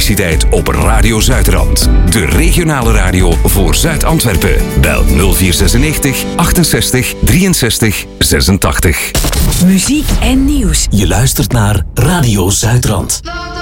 publiciteit op Radio Zuidrand. De regionale radio voor Zuid-Antwerpen. Bel 0496 68 63 86. Muziek en nieuws. Je luistert naar Radio Zuidrand.